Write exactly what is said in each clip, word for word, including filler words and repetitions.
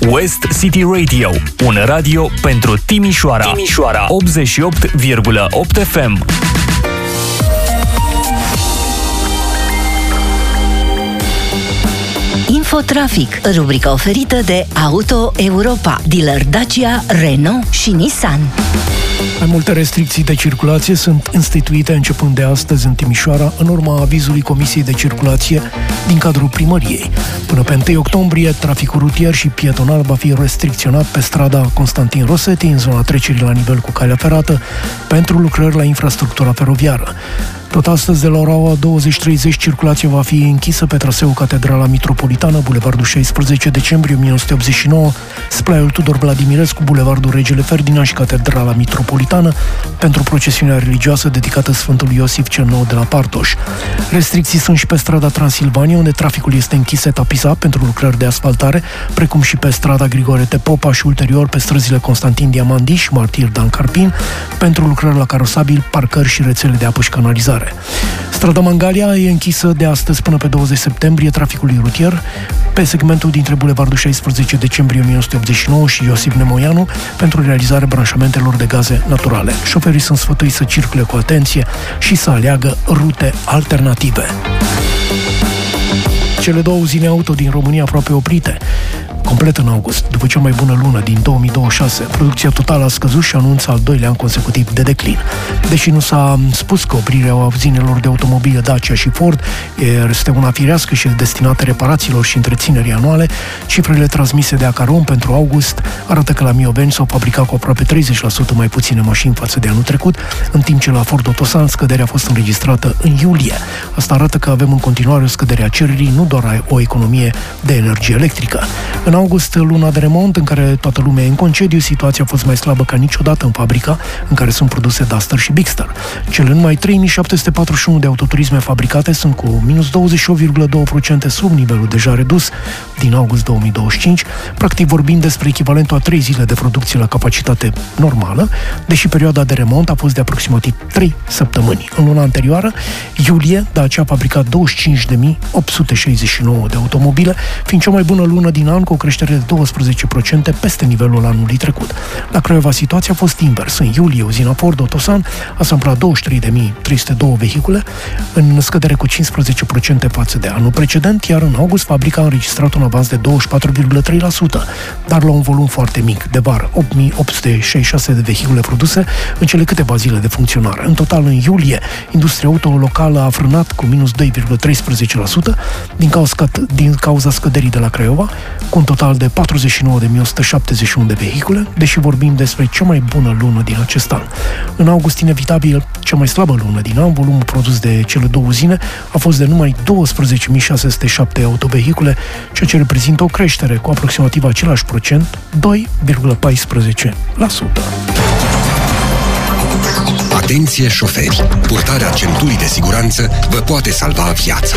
West City Radio, un radio pentru Timișoara. Timișoara optzeci și opt virgulă opt F M. Infotrafic, rubrica oferită de Auto Europa, dealer Dacia, Renault și Nissan. Mai multe restricții de circulație sunt instituite începând de astăzi în Timișoara, în urma avizului Comisiei de Circulație din cadrul primăriei. Până pe întâi octombrie, traficul rutier și pietonal va fi restricționat pe strada Constantin Rosetti, în zona trecerii la nivel cu calea ferată, pentru lucrări la infrastructura feroviară. Tot astăzi, de la ora douăzeci treizeci, circulația va fi închisă pe traseul Catedrala Mitropolitană, Bulevardul șaisprezece decembrie o mie nouă sute optzeci și nouă, Splaiul Tudor Vladimirescu, Bulevardul Regele Ferdinand și Catedrala Mitropolitană, pentru procesiunea religioasă dedicată Sfântului Iosif cel Nou de la Partoș. Restricții sunt și pe strada Transilvania, unde traficul este închis etapizat pentru lucrări de asfaltare, precum și pe strada Grigore Tepopa și ulterior pe străzile Constantin Diamandi și Martir Dan Carpin, pentru lucrări la carosabil, parcări și rețele de apă și canalizare. Strada Mangalia e închisă de astăzi până pe douăzeci septembrie traficului rutier pe segmentul dintre Bulevardul șaisprezece decembrie o mie nouă sute optzeci și nouă și Iosif Nemoianu pentru realizarea branșamentelor de gaze naturale. Șoferii sunt sfătuiți să circule cu atenție și să aleagă rute alternative. Cele două uzine auto din România aproape oprite complet în august, după cea mai bună lună din două mii douăzeci și șase. Producția totală a scăzut și anunță al doilea an consecutiv de declin. Deși nu s-a spus că oprirea uzinelor de automobile Dacia și Ford este una firească și destinată reparațiilor și întreținerii anuale, cifrele transmise de Acaron pentru august arată că la Mioveni s-au fabricat cu aproape treizeci la sută mai puține mașini față de anul trecut, în timp ce la Ford Otosan scăderea a fost înregistrată în iulie. Asta arată că avem în continuare o scădere a cererii, nu doar o economie de energie electrică. În august, luna de remont, în care toată lumea e în concediu, situația a fost mai slabă ca niciodată în fabrica în care sunt produse Duster și Bigster. Cele numai trei mii șapte sute patruzeci și unu de autoturisme fabricate sunt cu minus douăzeci și opt virgulă doi la sută sub nivelul deja redus din august două mii douăzeci și cinci, practic vorbind despre echivalentul a trei zile de producție la capacitate normală, deși perioada de remont a fost de aproximativ trei săptămâni. În luna anterioară, iulie, Dacia a fabricat douăzeci și cinci de mii opt sute șaizeci și nouă de automobile, fiind cea mai bună lună din an, cu o creștere de douăsprezece la sută peste nivelul anului trecut. La Craiova situația a fost invers. În iulie, uzina Ford Otosan a asamblat douăzeci și trei de mii trei sute doi vehicule, în scădere cu cincisprezece la sută față de anul precedent, iar în august fabrica a înregistrat un avans de douăzeci și patru virgulă trei la sută, dar la un volum foarte mic, de vară, opt mii opt sute șaizeci și șase de vehicule produse în cele câteva zile de funcționare. În total, în iulie, industria auto locală a frânat cu minus doi virgulă treisprezece la sută din cauza, din cauza scăderii de la Craiova, cu un total de patruzeci și nouă de mii o sută șaptezeci și unu de vehicule, deși vorbim despre cea mai bună lună din acest an. În august, inevitabil, cea mai slabă lună din an, volumul produs de cele două uzine a fost de numai douăsprezece mii șase sute șapte autovehicule, ceea ce reprezintă o creștere cu aproximativ același procent, doi virgulă paisprezece la sută. Atenție șoferi! Purtarea centurii de siguranță vă poate salva viața.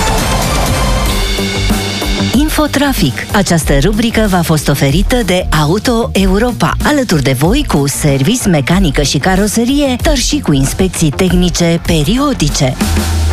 Infotrafic. Această rubrică v-a fost oferită de Auto Europa, alături de voi cu service, mecanică și caroserie, dar și cu inspecții tehnice periodice.